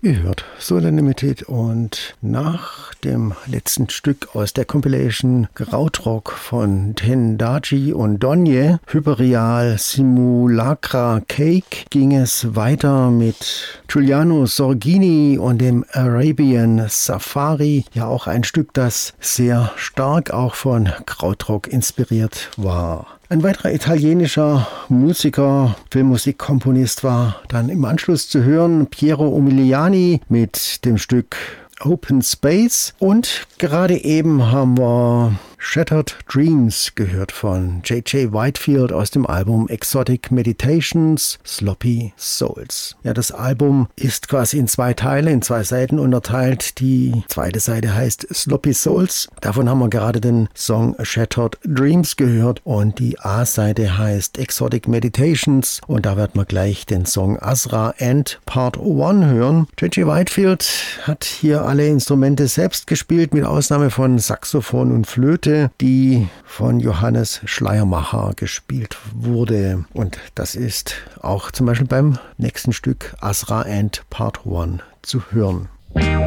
gehört Solar Limited und nach dem letzten Stück aus der Compilation Krautrock von Tendaji und Donye, Hyperreal Simulacra Cake, ging es weiter mit Giuliano Sorgini und dem Arabian Safari, ja auch ein Stück, das sehr stark auch von Krautrock inspiriert war. Ein weiterer italienischer Musiker, Filmmusikkomponist war dann im Anschluss zu hören, Piero Umiliani mit dem Stück Open Space. Und gerade eben haben wir Shattered Dreams gehört von J.J. Whitefield aus dem Album Exotic Meditations, Sloppy Souls. Ja, das Album ist quasi in zwei Teile, in zwei Seiten unterteilt. Die zweite Seite heißt Sloppy Souls. Davon haben wir gerade den Song Shattered Dreams gehört und die A-Seite heißt Exotic Meditations und da wird man gleich den Song Asra End Part 1 hören. J.J. Whitefield hat hier alle Instrumente selbst gespielt, mit Ausnahme von Saxophon und Flöte, die von Johannes Schleiermacher gespielt wurde. Und das ist auch zum Beispiel beim nächsten Stück Asra End Part 1 zu hören.